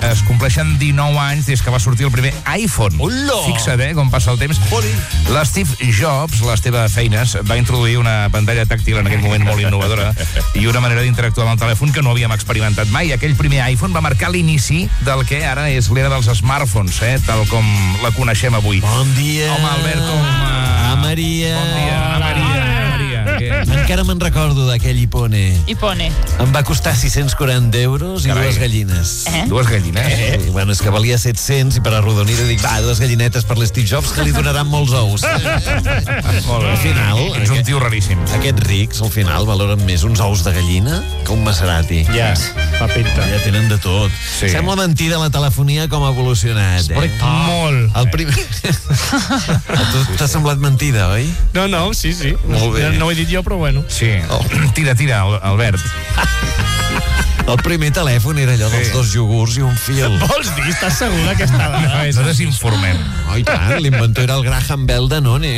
Es compleixen 19 anys des que va sortir el primer iPhone. Fixa't, com passa el temps. L'Steve Jobs, l'Esteve Feines, va introduir una pantalla tàctil en aquell moment molt innovadora i una manera d'interactuar amb el telèfon que no havíem experimentat mai. Aquell primer iPhone va marcar l'inici del que ara és l'era dels smartphones, tal com la coneixem avui. Bon dia. Home, Albert, com... Maria. Bon dia, Maria. Encara me'n recordo d'aquell Ipone. Ipone. Em va costar 640 euros i dues gallines. Dues gallines? Bueno, és que valia 700 i per arrodonir dic, dues gallinetes per l'Steve Jobs que li donaran molts ous. Molt bé. Al final... Ets un tio raríssim. Aquests rics, al final, valoren més uns ous de gallina que un Maserati. Ja, fa pinta. Ja tenen de tot. Sí. Sembla mentida la telefonia com ha evolucionat, Molt. El primer... T'ha semblat mentida, oi? No, sí. Molt bé. No ho he dit jo, però bueno. Sí. Tira, Albert. El primer telèfon era allò dels dos iogurts i un fil. Vols dir? Estàs segur d'aquesta dada? No desinformem. Oh, i tant, l'inventor era el Graham Bell de None.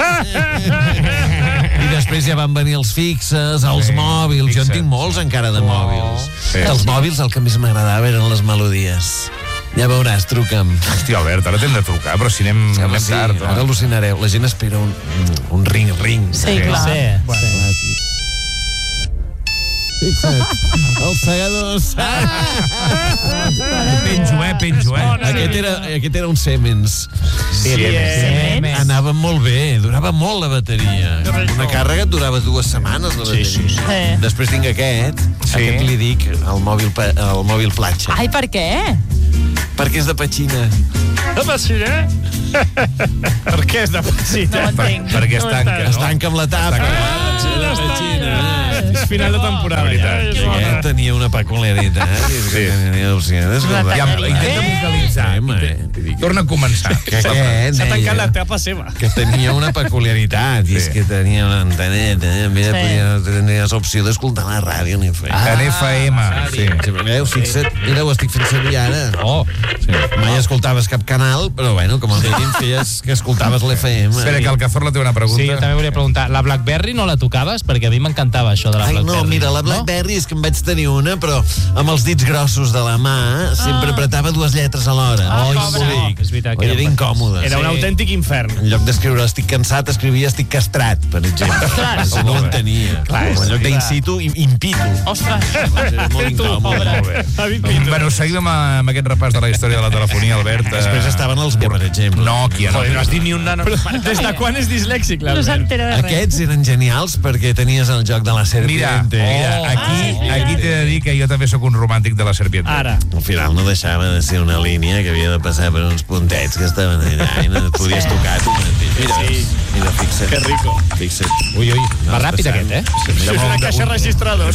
I després ja van venir els fixes, els mòbils. Jo en tinc molts encara de mòbils. Sí. Els mòbils el que més m'agradava eren les melodies. Ja veuràs, truca'm. Hòstia, Albert, ara t'hem de trucar, però si anem tard. Ara al·lucinareu. La gent espera un ring. Sí, clar. Fixa't, els segadors. Penjo. Aquest era un Siemens. Siemens. Anava molt bé, durava molt la bateria. Una càrrega et durava 2 setmanes, la bateria. Sí. Després tinc aquest li dic el mòbil platja. Ai, per què? Perquè és de petxina. De petxina? Per què és de petxina? No ho entenc. Perquè es tanca, Es tanca amb la tapa. És final de temporada. Aquest tenia una peculiaritat. Sí. Intenta vocalitzar. Torna a començar. S'ha tancat la tapa seva. Que tenia una peculiaritat, i és que tenia una anteneta, en vez de tenir l'opció d'escoltar la ràdio en FM. En FM, sí. Veus, fixa't, mira, ho estic fent servir ara. Mai escoltaves cap canal, però bueno, com a mínim feies que escoltaves l'FM. Espera, que el Cazorla té una pregunta. Sí, jo també volia preguntar. La BlackBerry no la tocaves? Perquè a mi m'encantava això de la BlackBerry. No, mira, la BlackBerry és que en vaig tenir una, però amb els dits grossos de la mà sempre apretava 2 lletres alhora. És veritat que era incòmode. Era un autèntic infern. En lloc d'escriure estic cansat, escrivia estic castrat, per exemple. Si no ho entenia. En lloc d'in situ, impitu. Ostres. Era molt incòmode. Bueno, seguim amb aquest repàs de la història de la telefonia, Albert. Després estaven els per exemple. Nokia. Joder, no has dit ni un nano. Des de quan és dislèxic, No s'entera de res. Aquests eren genials perquè tenies el joc de la serpiente. Mira, aquí t'he de dir que jo també sóc un romàntic de la serpiente. Ara. Al final no deixava de ser una línia que havia de passar per uns puntets que estaven allà i no et podies tocar tu mateix. Mira, fixa't. Que rico. Fixa't. Ui, va ràpid aquest, És una caixa registrador.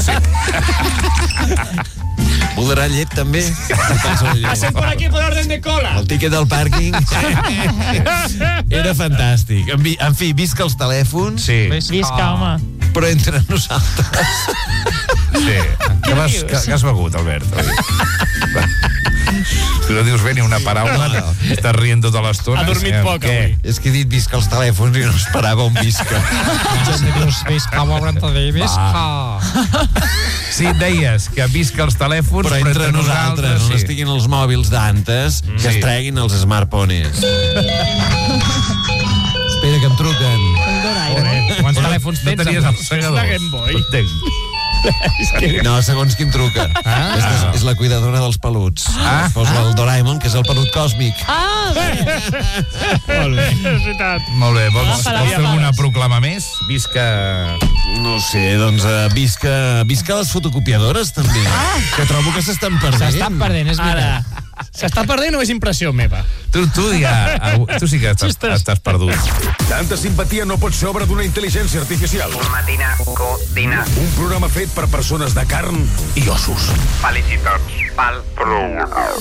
Voldrà llet també? Pasen por aquí por orden de cola. El tíquet del pàrquing era fantàstic. En fi, visca els telèfons, Sí. Visca, home. però entre nosaltres. Sí. Què has begut, Albert? Tu no dius bé ni una paraula, estàs rient tota l'estona. Ha dormit poc, avui. És que he dit visca els telèfons i no esperava un visca. Sí, deies que visca els telèfons, Però entre nosaltres, on sí. estiguin els mòbils d'antes, que es treguin els smartphones. Espera, que em truquen. Quants telèfons No tens? tenies el segador. la Game Boy. Entenc. No, segons qui em truca. És la cuidadora dels peluts. Poso el Doraemon, que és el pelut còsmic. Molt bé. És veritat. Molt bé, vols Agafa-la, fer alguna proclama més? Visca... No sé, doncs visca les fotocopiadores, també. Que trobo que s'estan perdent. S'estan perdent, és Ara. veritat. S'està perdent o és impressió meva? Tu sí que estàs perdut. Tanta simpatia no pot ser obra d'una intel·ligència artificial. Matina Codina. Un programa fet per persones de carn i ossos. Felicitats pel programa.